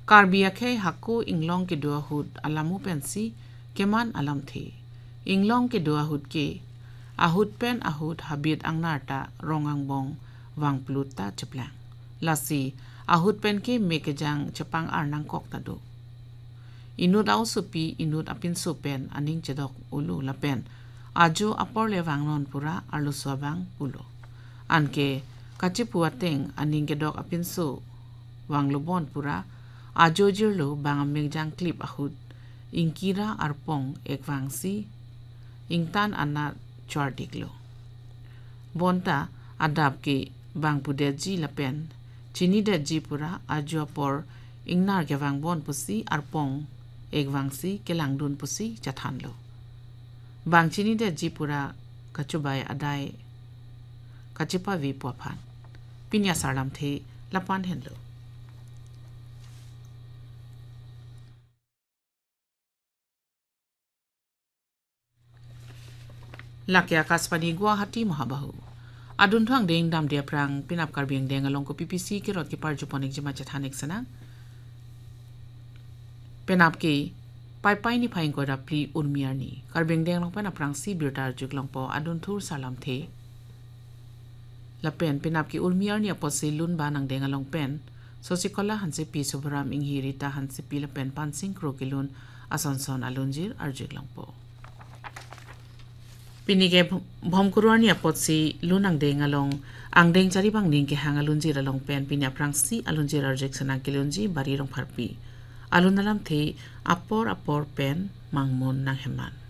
Karbia ke haku inglong ke dua hud alamu pensi keman alam the. Inglong ke dua hud ke ahud pen ahud habit ang narta rongang bong wang pluta ceplang. Lasi ahud pen ke mekejang cepang arnang kok tado. Inut au supi inut apin supen aning cedok ulu lapen. Ajo apor lewang non pura arlu suabang pulo. Anke kacipuateng aning kedok apin su wang lubon pura ajo jirlo bang megjang klip ahud ingkira arpong ekwang si ingtan anat chordiklo. Bonta adab ke bang pudeji lapen chini deji pura ajo apor ingnar ke wang bon pusi arpong ekwang si kelangdun pusi chathanlo. Bang chini deji pura kachubay aday kachipa vi puapan. Pinya saram the lapan henlo. Lakya kaspani Guwahati Mahabahu. Adun thang deng dam dia prang pinap karbing deng along ko PPC ke rot ke parjuponik jema chathanik sana. Penap ke pai ni phaing ko rapli urmiar ni. Karbing deng long pan aprang si birtar juk long po adun thur salam the. Lapen pinap ke urmiar ni aposi lun banang deng along pen. Sosikola hansi pi subram inghirita hansi pi lapen pansing krokilun asonson alunjir arjuk long po. Pinige bhomkuruani apotsi lunang deng along ang deng cari bang ning ke hang alunjir along pen pinya prang si alunjir arjek sanang kilunji bari rong pharpi alun alam the apor pen mangmon nang heman.